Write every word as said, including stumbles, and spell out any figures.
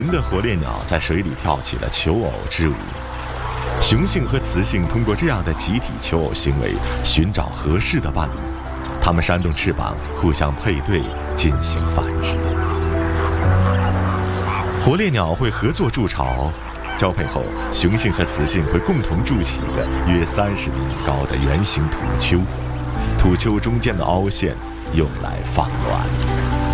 的火烈鸟在水里跳起了求偶之舞。雄性和雌性通过这样的集体求偶行为寻找合适的伴侣，它们扇动翅膀互相配对进行繁殖。火烈鸟会合作筑巢，交配后雄性和雌性会共同筑起一个约三十厘米高的圆形土丘，土丘中间的凹陷用来放卵。